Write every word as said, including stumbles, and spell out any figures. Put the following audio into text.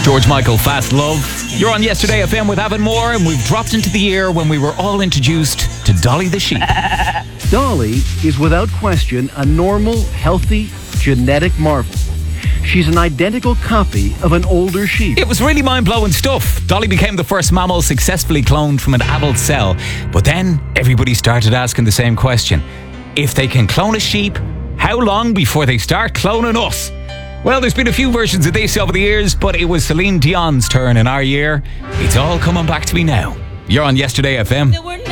George Michael, Fast Love. You're on Yesterday F M with Avon Moore, and we've dropped into the year when we were all introduced to Dolly the sheep. Dolly is without question a normal, healthy, genetic marvel. She's an identical copy of an older sheep. It was really mind-blowing stuff. Dolly became the first mammal successfully cloned from an adult cell. But then everybody started asking the same question. If they can clone a sheep, how long before they start cloning us? Well, there's been a few versions of this over the years, but it was Celine Dion's turn in our year. It's all coming back to me now. You're on Yesterday F M. There were